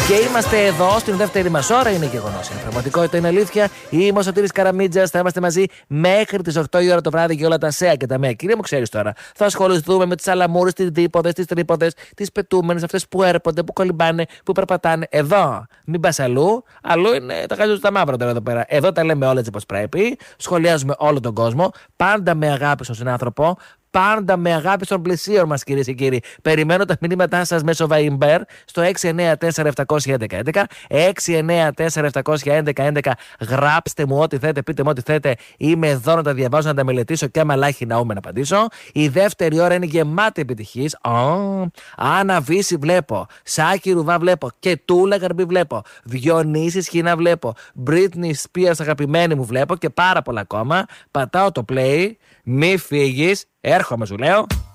Και είμαστε εδώ στην δεύτερη μας ώρα. Είναι γεγονός, είναι πραγματικότητα, είναι αλήθεια. Είμαι ο Σωτήρης Καραμίτζας. Θα είμαστε μαζί μέχρι τις 8 η ώρα το βράδυ και όλα τα ΣΕΑ και τα ΜΕΑ. Κυρία μου, ξέρεις τώρα. Θα ασχοληθούμε με τις αλαμούρες, τις δίποδες, τις τρίποδες, τις πετούμενες, αυτές που έρπονται, που κολυμπάνε, που περπατάνε. Εδώ. Μην πας αλλού. Αλλού είναι τα γάζια του τα μαύρα τώρα εδώ πέρα. Εδώ τα λέμε όλα έτσι όπως πρέπει. Σχολιάζουμε όλο τον κόσμο. Πάντα με αγάπη στον συνάνθρωπο. Πάντα με αγάπη στον πλησίον μας, κυρίες και κύριοι. Περιμένω τα μηνύματά σας μέσω Viber στο 694-711-11. 694-711-11. Γράψτε μου ό,τι θέτε, πείτε μου ό,τι θέτε. Είμαι εδώ να τα διαβάζω, να τα μελετήσω και άμα λάχει να να απαντήσω. Η δεύτερη ώρα είναι γεμάτη επιτυχής. Άννα Βύση βλέπω. Σάκη Ρουβά βλέπω. Και Τούλα Γαρμπή βλέπω. Διονύση Σχοινά βλέπω. Britney Spears αγαπημένη μου βλέπω. Και πάρα πολλά ακόμα. Πατάω το play. Μη φύγεις. Έρχομαι, σου λέω.